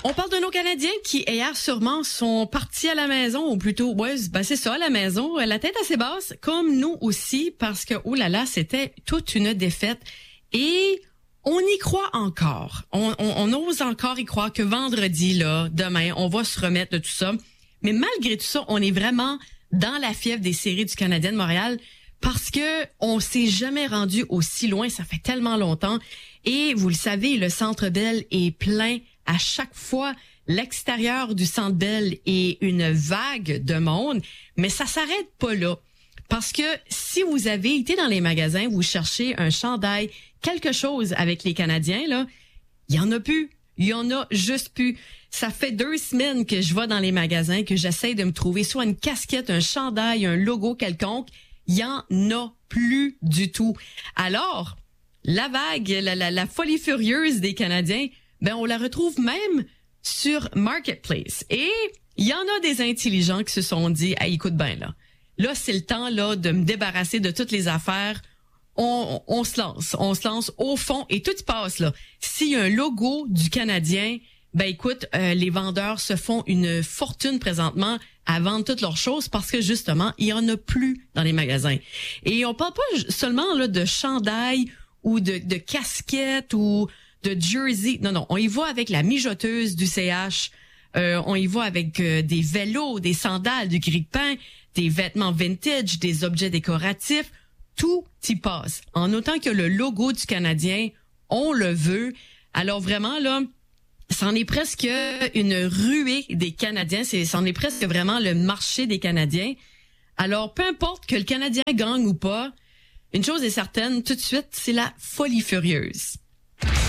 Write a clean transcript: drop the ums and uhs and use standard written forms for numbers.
On parle de nos Canadiens qui, hier, sûrement, sont partis à la maison, ou plutôt, c'est ça, à la maison, la tête assez basse, comme nous aussi, parce que, oh là là, c'était toute une défaite. Et on y croit encore. On ose encore y croire que vendredi, là, demain, on va se remettre de tout ça. Mais malgré tout ça, on est vraiment dans la fièvre des séries du Canadien de Montréal parce que on s'est jamais rendu aussi loin. Ça fait tellement longtemps. Et vous le savez, le Centre Bell est plein à chaque fois. L'extérieur du Centre Bell est une vague de monde. Mais ça s'arrête pas là. Parce que si vous avez été dans les magasins, vous cherchez un chandail, quelque chose avec les Canadiens, là, il y en a plus. Il y en a juste plus. Ça fait 2 semaines que je vais dans les magasins, que j'essaie de me trouver soit une casquette, un chandail, un logo quelconque. Il y en a plus du tout. Alors, la vague, la folie furieuse des Canadiens, on la retrouve même sur Marketplace. Et il y en a des intelligents qui se sont dit, hey, écoute bien là, c'est le temps là de me débarrasser de toutes les affaires. On se lance au fond et tout y passe là. S'il y a un logo du Canadien, écoute, les vendeurs se font une fortune présentement à vendre toutes leurs choses parce que justement, il y en a plus dans les magasins. Et on parle pas seulement là de chandail ou de casquettes ou de jersey. Non, on y va avec la mijoteuse du CH. On y va avec des vélos, des sandales, du grille-pain, des vêtements vintage, des objets décoratifs. Tout y passe. En autant que le logo du Canadien, on le veut. Alors vraiment, là, c'en est presque une ruée des Canadiens. C'en est presque vraiment le marché des Canadiens. Alors, peu importe que le Canadien gagne ou pas, une chose est certaine, tout de suite, c'est la folie furieuse.